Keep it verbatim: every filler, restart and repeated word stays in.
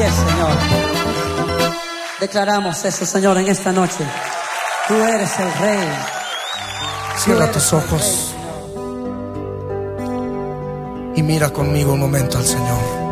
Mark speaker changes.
Speaker 1: es, Señor. Declaramos eso, Señor, en esta noche. Tú eres el Rey.
Speaker 2: Cierra tus ojos y mira conmigo un momento al Señor.